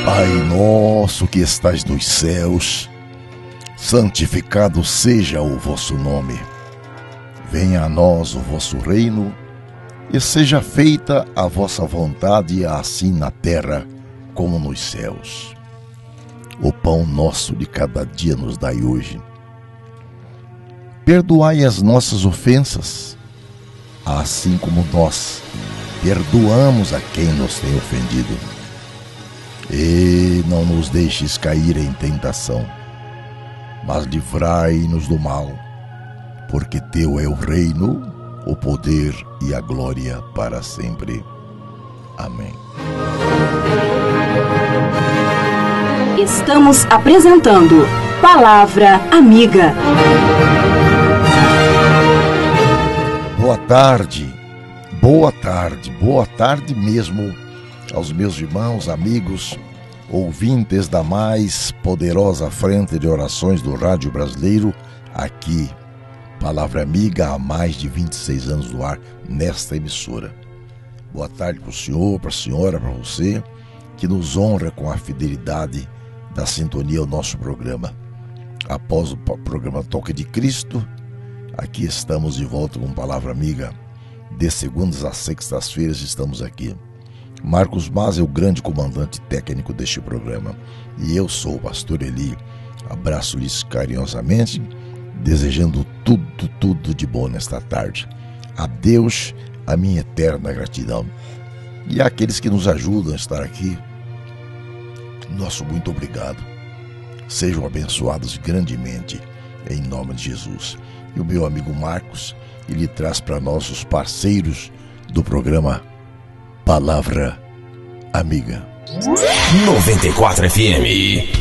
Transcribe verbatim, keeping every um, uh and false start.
Pai nosso que estais nos céus, santificado seja o vosso nome. Venha a nós o vosso reino, e seja feita a vossa vontade, assim na terra como nos céus. O pão nosso de cada dia nos dai hoje. Perdoai as nossas ofensas, assim como nós perdoamos a quem nos tem ofendido. E não nos deixes cair em tentação, mas livrai-nos do mal, porque teu é o reino, o poder e a glória para sempre. Amém. Estamos apresentando Palavra Amiga. Boa tarde, boa tarde, boa tarde mesmo aos meus irmãos, amigos, ouvintes da mais poderosa frente de orações do Rádio Brasileiro, aqui, Palavra Amiga, há mais de vinte e seis anos no ar, nesta emissora. Boa tarde para o senhor, para a senhora, para você, que nos honra com a fidelidade da sintonia ao nosso programa. Após o programa Toque de Cristo, aqui estamos de volta com Palavra Amiga. De segundas a sextas-feiras estamos aqui. Marcos Mas é o grande comandante técnico deste programa. E eu sou o pastor Eli. Abraço-lhes carinhosamente, desejando tudo, tudo de bom nesta tarde. A Deus a minha eterna gratidão. E àqueles que nos ajudam a estar aqui, nosso muito obrigado. Sejam abençoados grandemente, em nome de Jesus. E o meu amigo Marcos, ele traz para nós os parceiros do programa Palavra Amiga. noventa e quatro F M.